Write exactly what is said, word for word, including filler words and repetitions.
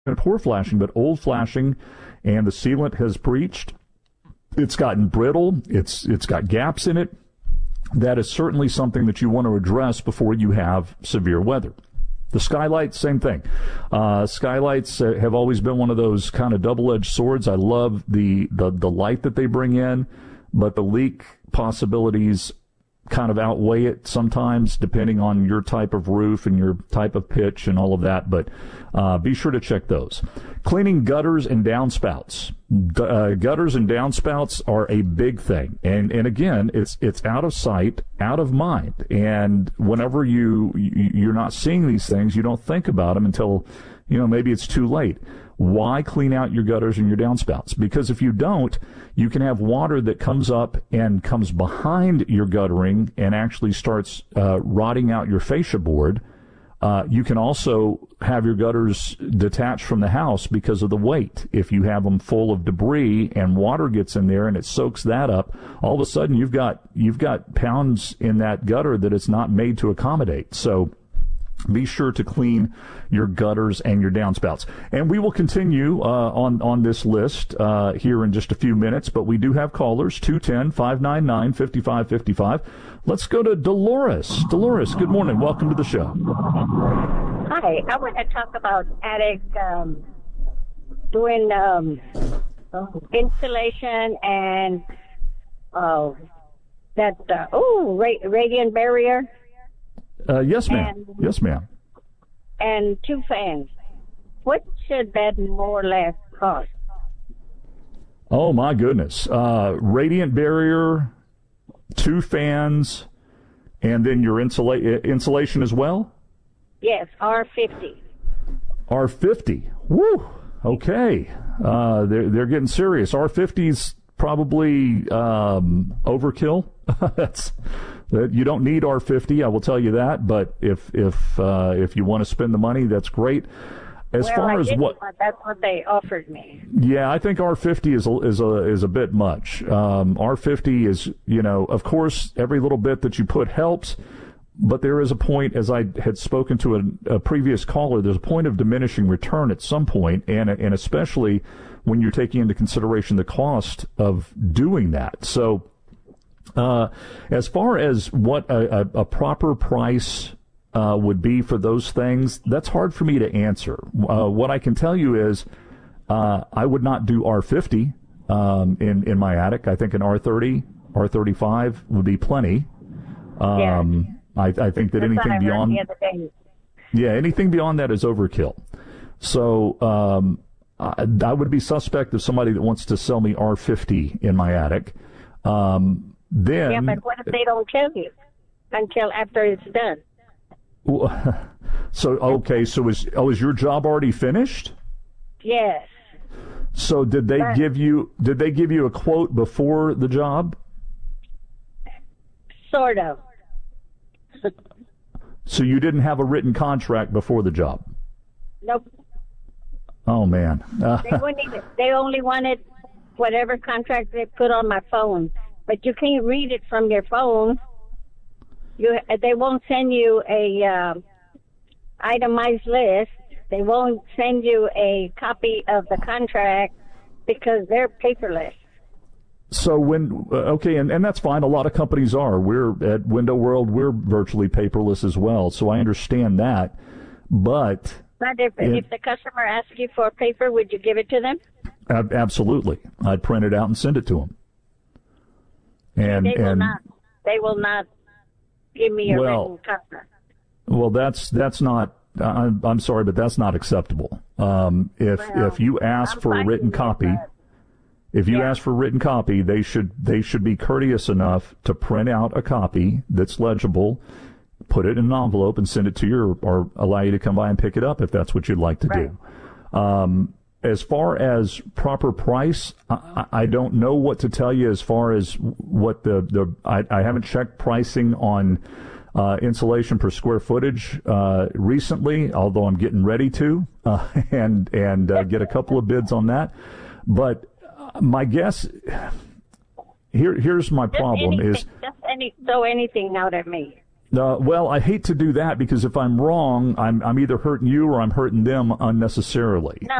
poor flashing, but old flashing, and the sealant has breached. It's gotten brittle. It's it's got gaps in it. That is certainly something that you want to address before you have severe weather. The skylights, same thing. Uh, skylights uh, have always been one of those kind of double-edged swords. I love the, the, the light that they bring in, but the leak possibilities kind of outweigh it sometimes, depending on your type of roof and your type of pitch and all of that. But uh, be sure to check those. Cleaning gutters and downspouts. D- uh, gutters and downspouts are a big thing, and and again, it's it's out of sight, out of mind. And whenever you you're not seeing these things, you don't think about them until, you know, maybe it's too late. Why clean out your gutters and your downspouts? Because if you don't, you can have water that comes up and comes behind your guttering and actually starts uh, rotting out your fascia board. Uh, you can also have your gutters detached from the house because of the weight. If you have them full of debris and water gets in there and it soaks that up, all of a sudden you've got you've got pounds in that gutter that it's not made to accommodate. So be sure to clean your gutters and your downspouts. And we will continue uh, on, on this list uh, here in just a few minutes, but we do have callers, two one zero, five nine nine, five five five five. Let's go to Dolores. Dolores, good morning. Welcome to the show. Hi. I want to talk about attic um, doing um, insulation and uh, that, uh, oh, ra- radiant barrier. Uh, yes, ma'am. And, yes, ma'am. And two fans. What should that more or less cost? Oh, my goodness. Uh, radiant barrier, two fans, and then your insula- insulation as well? Yes, R fifty. R fifty. Woo! Okay. Uh, they're, they're getting serious. R fifty's probably um, overkill. That's... You don't need R fifty, I will tell you that. But if if uh, if you want to spend the money, that's great. As well, far I as didn't, what, but that's what they offered me. Yeah, I think R fifty is a, is a is a bit much. Um, R fifty is, you know, of course, every little bit that you put helps, but there is a point, as I had spoken to a, a previous caller, there's a point of diminishing return at some point, and and especially when you're taking into consideration the cost of doing that. So. Uh, as far as what a, a, a proper price uh, would be for those things, that's hard for me to answer. Uh, what I can tell you is uh, I would not do R fifty um, in, in my attic. I think an R thirty, R thirty-five would be plenty. Um, yeah. I, I think that that's anything beyond yeah, anything beyond that is overkill. So um, I, I would be suspect of somebody that wants to sell me R fifty in my attic. Um, Then, yeah, but what if they don't tell you until after it's done? So, okay, so is oh, is your job already finished? Yes. So did they but, give you did they give you a quote before the job? Sort of. So you didn't have a written contract before the job? Nope. Oh man. Uh, they wouldn't even, they only wanted whatever contract they put on my phone. But you can't read it from your phone. You, they won't send you a uh, itemized list. They won't send you a copy of the contract because they're paperless. So when okay, and, and that's fine. A lot of companies are. We're at Window World. We're virtually paperless as well. So I understand that. But but if it, if the customer asks you for paper, would you give it to them? Ab- absolutely. I'd print it out and send it to them. And, they will and, not. They will not give me a well, written contract. Well, that's that's not. I'm, I'm sorry, but that's not acceptable. Um, if well, if you ask I'm for a written copy, it, if you yeah. ask for a written copy, they should they should be courteous enough to print out a copy that's legible, put it in an envelope, and send it to you, or, or allow you to come by and pick it up if that's what you'd like to right. do. Um, As far as proper price, I, I don't know what to tell you as far as what the, the I, I haven't checked pricing on uh, insulation per square footage uh, recently, although I'm getting ready to, uh, and and uh, get a couple of bids on that. But my guess, here here's my just problem anything, is... Just any, throw anything out at me. Uh, well, I hate to do that because if I'm wrong, I'm I'm either hurting you or I'm hurting them unnecessarily. No,